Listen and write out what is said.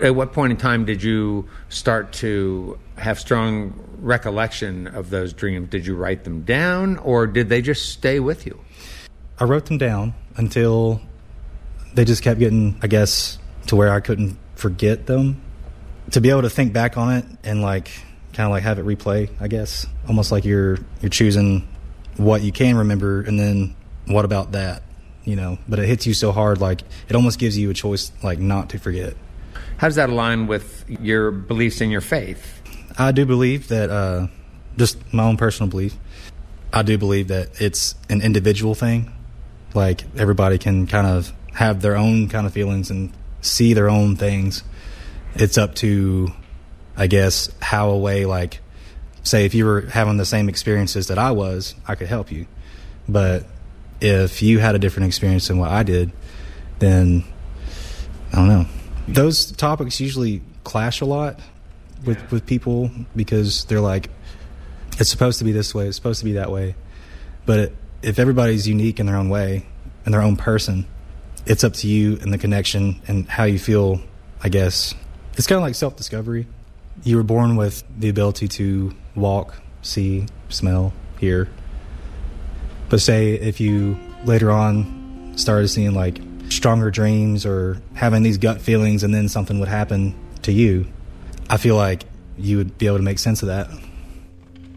At what point in time did you start to have strong recollection of those dreams? Did you write them down, or did they just stay with you? I wrote them down until they just kept getting, I guess, to where I couldn't forget them. To be able to think back on it and like kind of like have it replay, I guess. Almost like you're choosing what you can remember and then what about that, you know. But it hits you so hard, like it almost gives you a choice like not to forget. How does that align with your beliefs in your faith? I do believe that, just my own personal belief, I do believe that it's an individual thing. Like everybody can kind of have their own kind of feelings and see their own things. It's up to, I guess, how a way, like, say if you were having the same experiences that I was, I could help you. But if you had a different experience than what I did, then I don't know. Those topics usually clash a lot with people because they're like, it's supposed to be this way, it's supposed to be that way. But if everybody's unique in their own way, and their own person, it's up to you and the connection and how you feel, I guess. It's kind of like self-discovery. You were born with the ability to walk, see, smell, hear. But say if you later on started seeing like stronger dreams or having these gut feelings and then something would happen to you, I feel like you would be able to make sense of that.